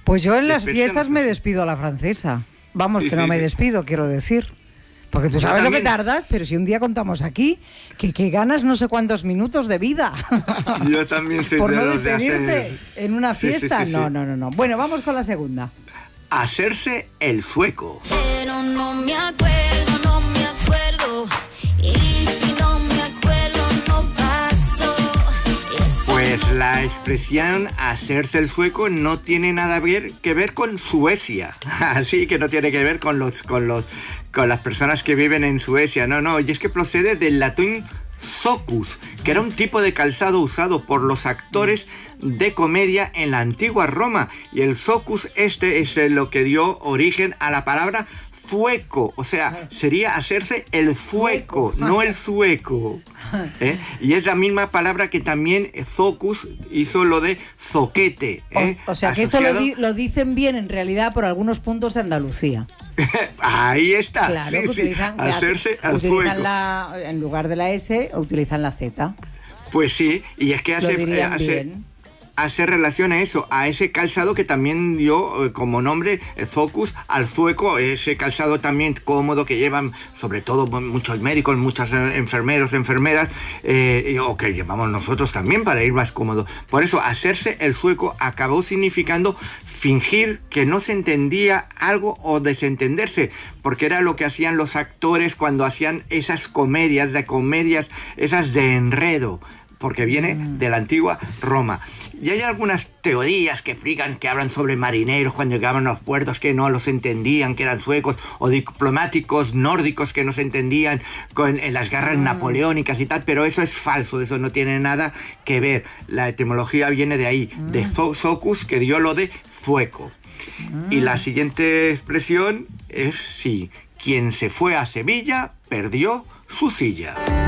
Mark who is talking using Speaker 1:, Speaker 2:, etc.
Speaker 1: Pues yo en las fiestas me despido a la francesa. Vamos, sí, que no me despido, quiero decir. Porque tú sabes lo que tardas, pero si un día contamos aquí que ganas no sé cuántos minutos de vida.
Speaker 2: Yo también soy
Speaker 1: por
Speaker 2: de
Speaker 1: no
Speaker 2: los de
Speaker 1: despedirte en una fiesta. No. Bueno, vamos con la segunda.
Speaker 2: Hacerse el sueco.
Speaker 3: Pero no me acuerdo. Y si no me acuerdo, no pasó.
Speaker 2: Pues la expresión hacerse el sueco no tiene nada que ver con Suecia. Así que no tiene que ver con las personas que viven en Suecia. No, y es que procede del latín socus, que era un tipo de calzado usado por los actores de comedia en la antigua Roma, y el socus es lo que dio origen a la palabra zueco, o sea, sería hacerse el zueco, no el sueco. Y es la misma palabra que también Zocus hizo lo de zoquete.
Speaker 1: O sea, que esto lo dicen bien en realidad por algunos puntos de Andalucía.
Speaker 2: Ahí está.
Speaker 1: Claro,
Speaker 2: sí,
Speaker 1: que utilizan,
Speaker 2: hacerse el sueco.
Speaker 1: En lugar de la S, utilizan la Z.
Speaker 2: Pues sí, y es que hace relación a eso, a ese calzado que también dio como nombre Zocus al zueco, ese calzado también cómodo que llevan sobre todo muchos médicos, muchos enfermeros, enfermeras, o que llevamos nosotros también para ir más cómodo. Por eso, hacerse el sueco acabó significando fingir que no se entendía algo o desentenderse, porque era lo que hacían los actores cuando hacían esas comedias, esas de enredo, porque viene de la antigua Roma. Y hay algunas teorías que explican, que hablan sobre marineros cuando llegaban a los puertos que no los entendían, que eran suecos, o diplomáticos nórdicos que no se entendían en las guerras napoleónicas y tal, pero eso es falso, eso no tiene nada que ver. La etimología viene de ahí, de socus, que dio lo de sueco. Y la siguiente expresión es, sí, quien se fue a Sevilla perdió su silla.